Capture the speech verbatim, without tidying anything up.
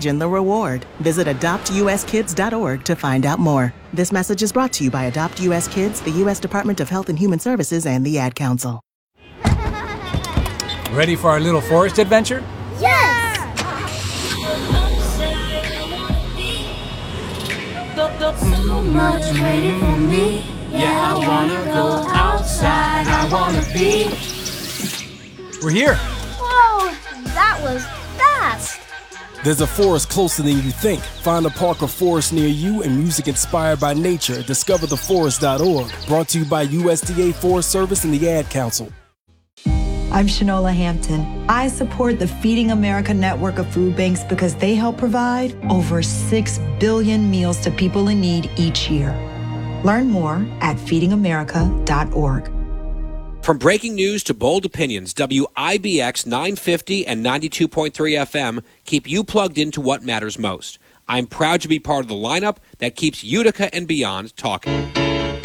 Imagine the reward. Visit adopt u s kids dot org to find out more. This message is brought to you by Adopt U S Kids, the U S Department of Health and Human Services, and the Ad Council. Ready for our little forest adventure? Yes! So much waiting for me. Yeah, I wanna go outside. I wanna be. We're here. Whoa, that was fast. There's a forest closer than you think. Find a park or forest near you and music inspired by nature. discover the forest dot org. Brought to you by U S D A Forest Service and the Ad Council. I'm Shanola Hampton. I support the Feeding America network of food banks because they help provide over six billion meals to people in need each year. Learn more at feeding america dot org. From breaking news to bold opinions, W I B X nine fifty and ninety-two point three F M keep you plugged into what matters most. I'm proud to be part of the lineup that keeps Utica and beyond talking.